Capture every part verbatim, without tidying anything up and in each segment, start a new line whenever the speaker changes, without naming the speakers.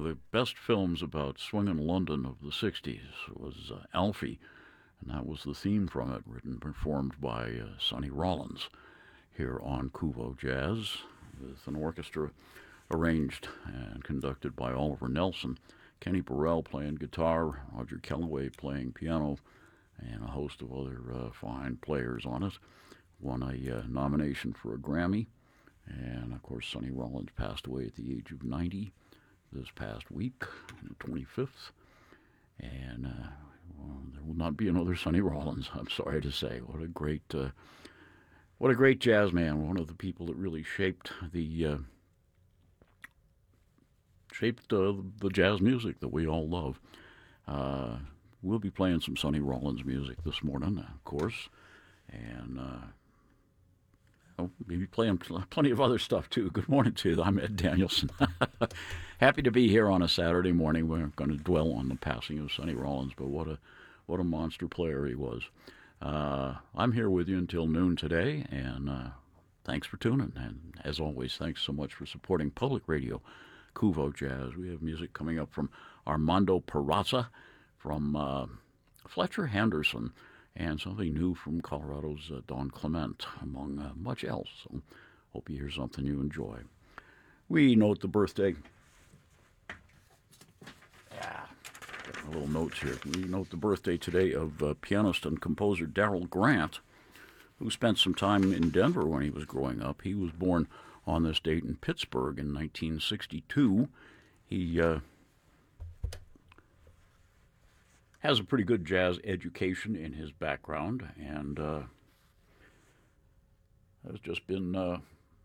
the best films about swinging London of the sixties was uh, Alfie, and that was the theme from it, written and performed by uh, Sonny Rollins here on Kuvo Jazz, with an orchestra arranged and conducted by Oliver Nelson, Kenny Burrell playing guitar, Roger Kellaway playing piano, and a host of other uh, fine players on it. Won a uh, nomination for a Grammy, and of course Sonny Rollins passed away at the age of ninety this past week, on the twenty-fifth, and uh, well, there will not be another Sonny Rollins, I'm sorry to say. What a great, uh, what a great jazz man, one of the people that really shaped the uh, shaped uh, the jazz music that we all love. Uh, we'll be playing some Sonny Rollins music this morning, of course, and uh, oh, maybe playing plenty of other stuff too. Good morning to you. I'm Ed Danielson. Happy to be here on a Saturday morning. We're not going to dwell on the passing of Sonny Rollins, but what a what a monster player he was. Uh, I'm here with you until noon today, and uh, thanks for tuning. And as always, thanks so much for supporting public radio, Kuvo Jazz. We have music coming up from Armando Peraza, from uh, Fletcher Henderson, and something new from Colorado's uh, Don Clement, among uh, much else. So hope you hear something you enjoy. We note the birthday. Yeah, got a little notes here. We note the birthday today of uh, pianist and composer Darrell Grant, who spent some time in Denver when he was growing up. He was born on this date in Pittsburgh in nineteen sixty-two. He uh, has a pretty good jazz education in his background, and uh, has just been, uh,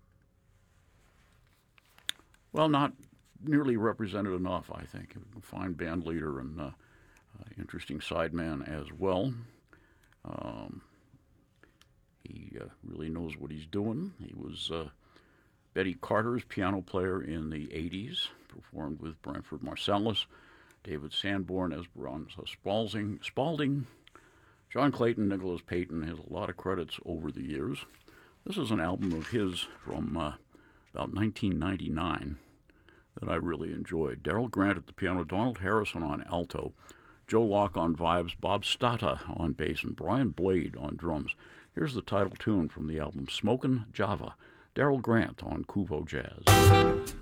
well, not nearly represented enough, I think. A fine band leader and uh, uh, interesting sideman as well. Um, he uh, really knows what he's doing. He was uh, Betty Carter's piano player in the eighties, performed with Branford Marsalis, David Sanborn, Esperanza Spalding, Spalding, John Clayton, Nicholas Payton. Has a lot of credits over the years. This is an album of his from uh, about nineteen ninety-nine that I really enjoyed. Darrell Grant at the piano, Donald Harrison on alto, Joe Locke on vibes, Bob Stata on bass, and Brian Blade on drums. Here's the title tune from the album Smokin' Java, Darrell Grant on Kuvo Jazz.